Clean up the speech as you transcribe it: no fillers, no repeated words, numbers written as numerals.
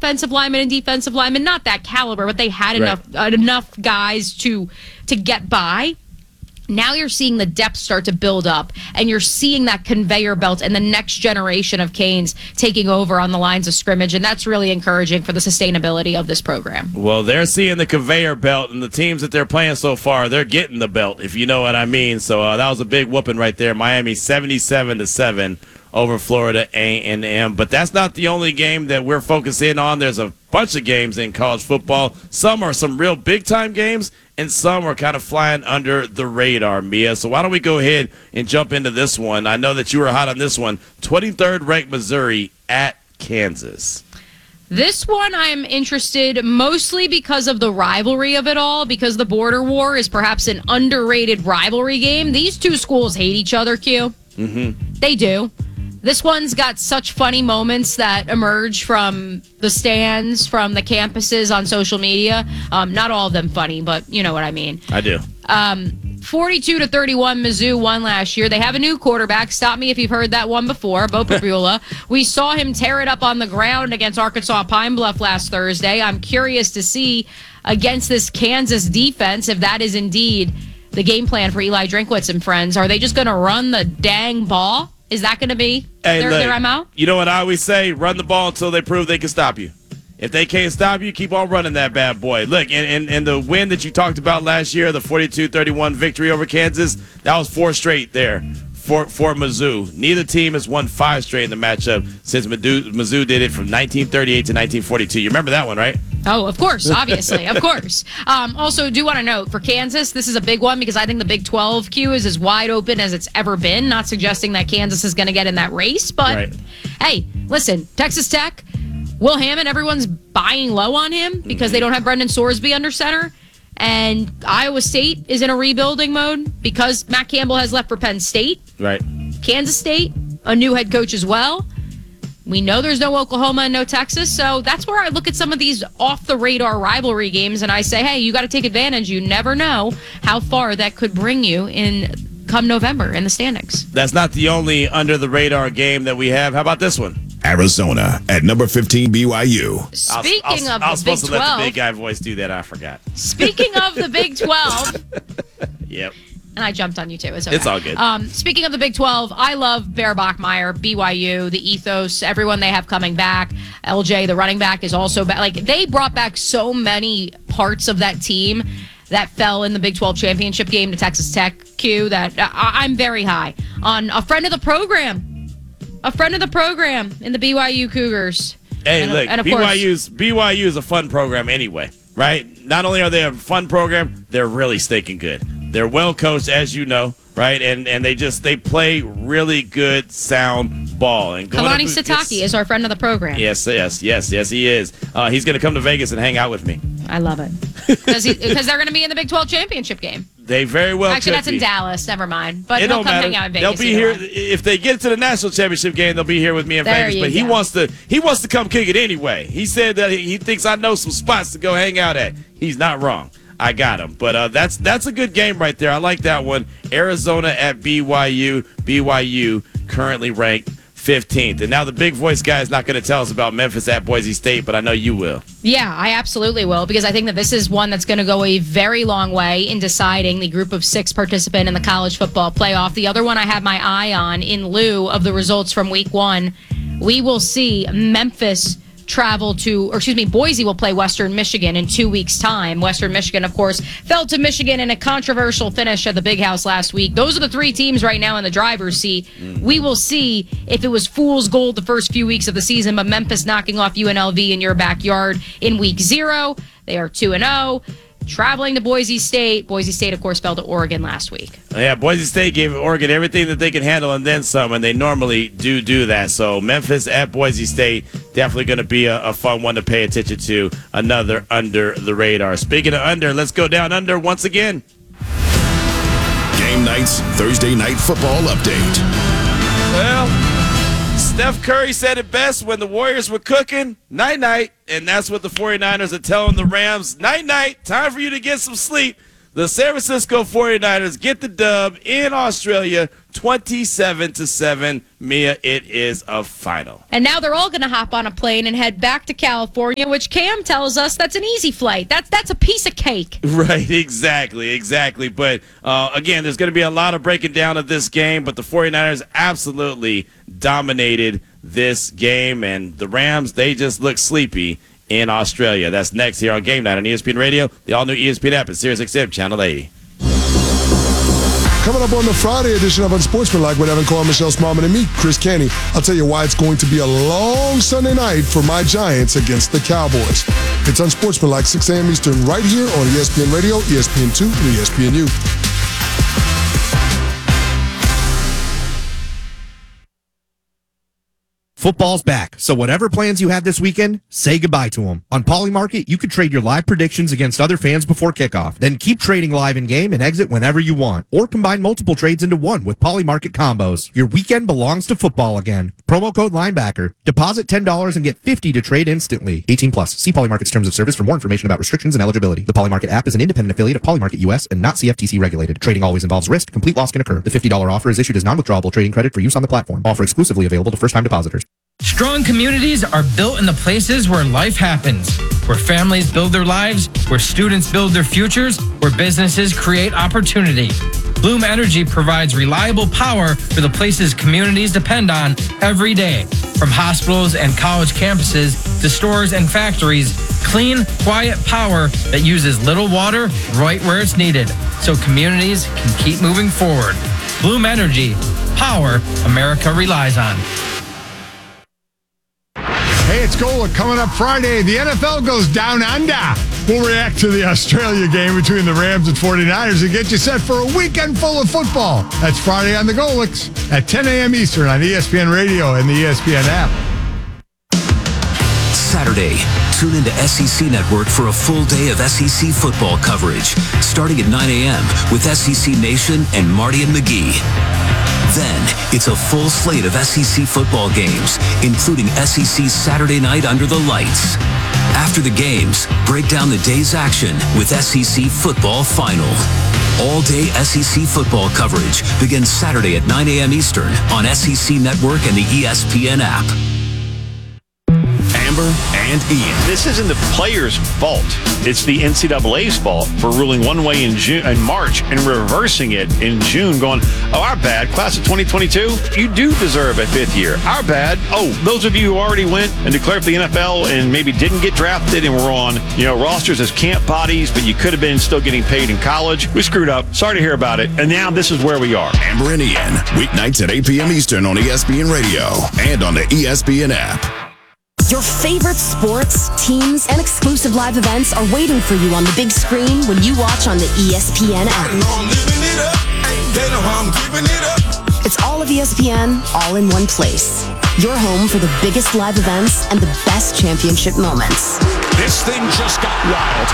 offensive linemen and defensive linemen, not that caliber, but they had enough guys to get by. Now you're seeing the depth start to build up, and you're seeing that conveyor belt and the next generation of Canes taking over on the lines of scrimmage, and that's really encouraging for the sustainability of this program. Well, they're seeing the conveyor belt, and the teams that they're playing so far, they're getting the belt, if you know what I mean. So that was a big whooping right there. Miami 77-7 over Florida A&M. But that's not the only game that we're focusing on. There's a bunch of games in college football. Some are some real big-time games, and some are kind of flying under the radar, Mia. So why don't we go ahead and jump into this one? I know that you were hot on this one. 23rd ranked Missouri at Kansas. This one I'm interested mostly because of the rivalry of it all, because the border war is perhaps an underrated rivalry game. These two schools hate each other, Q. Mm-hmm. They do. This one's got such funny moments that emerge from the stands, from the campuses on social media. Not all of them funny, but you know what I mean. I do. 42-31, Mizzou won last year. They have a new quarterback. Stop me if you've heard that one before, Bo Pribula. We saw him tear it up on the ground against Arkansas Pine Bluff last Thursday. I'm curious to see against this Kansas defense if that is indeed the game plan for Eli Drinkwitz and friends. Are they just going to run the dang ball? Is that going to be their MO? You know what I always say? Run the ball until they prove they can stop you. If they can't stop you, keep on running that bad boy. Look, and the win that you talked about last year, the 42-31 victory over Kansas, that was 4 straight there for Mizzou. Neither team has won 5 straight in the matchup since Mizzou did it from 1938 to 1942. You remember that one, right? Oh, of course, obviously, of course. Also, do want to note, for Kansas, this is a big one because I think the Big 12 queue is as wide open as it's ever been. Not suggesting that Kansas is going to get in that race, but hey, listen, Texas Tech, Will Hammond, everyone's buying low on him because they don't have Brendan Sorsby under center. And Iowa State is in a rebuilding mode because Matt Campbell has left for Penn State. Right. Kansas State, a new head coach as well. We know there's no Oklahoma and no Texas, so that's where I look at some of these off-the-radar rivalry games and I say, hey, you got to take advantage. You never know how far that could bring you in come November in the standings. That's not the only under-the-radar game that we have. How about this one? Arizona at number 15 BYU. Speaking of the Big 12. I was supposed to let the big guy voice do that. I forgot. Speaking of the Big 12. Yep. And I jumped on you, too. It's okay. It's all good. Speaking of the Big 12, I love Bear Bachmeier, BYU, the ethos, everyone they have coming back. LJ, the running back, is also back. Like, they brought back so many parts of that team that fell in the Big 12 championship game to Texas Tech, Q, that I'm very high on. A friend of the program in the BYU Cougars. Hey, look, BYU is a fun program anyway, right? Not only are they a fun program, they're really stinking good. They're well coached, as you know, right? And they play really good, sound ball. And Kalani Sitake is our friend of the program. Yes, he is. He's going to come to Vegas and hang out with me. I love it. Because they're going to be in the Big 12 championship game. They very well Actually, could that's be. in Dallas. Never mind. But it they'll don't come matter. hang out in Vegas. They'll be here. If they get to the national championship game, they'll be here with me in Vegas. But he wants to come kick it anyway. He said that he thinks I know some spots to go hang out at. He's not wrong. I got him. But that's a good game right there. I like that one. Arizona at BYU. BYU currently ranked 15th. And now the big voice guy is not going to tell us about Memphis at Boise State, but I know you will. Yeah, I absolutely will, because I think that this is one that's going to go a very long way in deciding the group of 6 participant in the college football playoff. The other one I have my eye on in lieu of the results from week 1, we will see Memphis Boise will play Western Michigan in 2 weeks' time. Western Michigan, of course, fell to Michigan in a controversial finish at the Big House last week. Those are the 3 teams right now in the driver's seat. We will see if it was fool's gold the first few weeks of the season, but Memphis knocking off UNLV in your backyard in week 0. They are 2-0. Traveling to Boise State. Boise State, of course, fell to Oregon last week. Yeah, Boise State gave Oregon everything that they can handle and then some, and they normally do that. So Memphis at Boise State, definitely going to be a fun one to pay attention to. Another under the radar. Speaking of under, let's go down under once again. Game Night's Thursday Night Football Update. Well, Steph Curry said it best when the Warriors were cooking, night-night, and that's what the 49ers are telling the Rams. Night-night, time for you to get some sleep. The San Francisco 49ers get the dub in Australia, 27-7. Mia, it is a final. And now they're all going to hop on a plane and head back to California, which Cam tells us that's an easy flight. That's a piece of cake. Right, exactly. But, again, there's going to be a lot of breaking down of this game, but the 49ers absolutely dominated this game, and the Rams, they just look sleepy in Australia. That's next here on Game Night on ESPN Radio, the all-new ESPN app, and SiriusXM Channel 80. Coming up on the Friday edition of Unsportsmanlike with Evan Carr, Michelle Smallman, and me, Chris Canty. I'll tell you why it's going to be a long Sunday night for my Giants against the Cowboys. It's Unsportsmanlike, 6 a.m. Eastern, right here on ESPN Radio, ESPN2, and ESPNU. Football's back, so whatever plans you had this weekend, say goodbye to them. On Polymarket, you could trade your live predictions against other fans before kickoff. Then keep trading live in-game and exit whenever you want. Or combine multiple trades into one with Polymarket combos. Your weekend belongs to football again. Promo code Linebacker. Deposit $10 and get $50 to trade instantly. 18 plus. See Polymarket's terms of service for more information about restrictions and eligibility. The Polymarket app is an independent affiliate of Polymarket US and not CFTC regulated. Trading always involves risk. Complete loss can occur. The $50 offer is issued as non-withdrawable trading credit for use on the platform. Offer exclusively available to first-time depositors. Strong communities are built in the places where life happens, where families build their lives, where students build their futures, where businesses create opportunity. Bloom Energy provides reliable power for the places communities depend on every day. From hospitals and college campuses to stores and factories, clean, quiet power that uses little water right where it's needed, so communities can keep moving forward. Bloom Energy, power America relies on. Hey, it's Gola coming up Friday. The NFL goes down under. We'll react to the Australia game between the Rams and 49ers and get you set for a weekend full of football. That's Friday on the Golix at 10 a.m. Eastern on ESPN Radio and the ESPN app. Saturday, tune into SEC Network for a full day of SEC football coverage, starting at 9 a.m. with SEC Nation and Marty and McGee. Then, it's a full slate of SEC football games, including SEC Saturday Night Under the Lights. After the games, break down the day's action with SEC Football Final. All-day SEC football coverage begins Saturday at 9 a.m. Eastern on SEC Network and the ESPN app. Amber and Ian. This isn't the players' fault. It's the NCAA's fault for ruling one way in March and reversing it in June, going, oh, our bad, class of 2022, you do deserve a fifth year. Our bad. Oh, those of you who already went and declared for the NFL and maybe didn't get drafted and were on, rosters as camp bodies, but you could have been still getting paid in college. We screwed up. Sorry to hear about it. And now this is where we are. Amber and Ian, weeknights at 8 p.m. Eastern on ESPN Radio and on the ESPN app. Your favorite sports, teams, and exclusive live events are waiting for you on the big screen when you watch on the ESPN app. It's all of ESPN, all in one place. Your home for the biggest live events and the best championship moments. This thing just got wild.